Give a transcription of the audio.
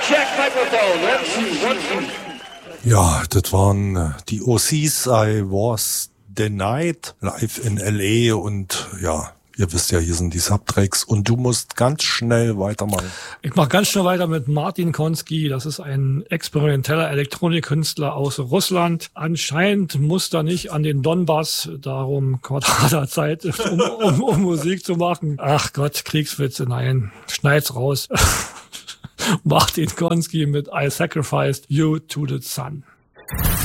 check microphone. Ja, das waren die OCs. I Was Denied live in LA und ja, ihr wisst ja, hier sind die Subtracks und du musst ganz schnell weitermachen. Ich mache ganz schnell weiter mit Martin Konski. Das ist ein experimenteller Elektronikkünstler aus Russland. Anscheinend muss er nicht an den Donbass, darum hat er Zeit, um Musik zu machen. Ach Gott, Kriegswitze, nein, schneid's raus. Martin Konski mit I Sacrificed You to the Sun.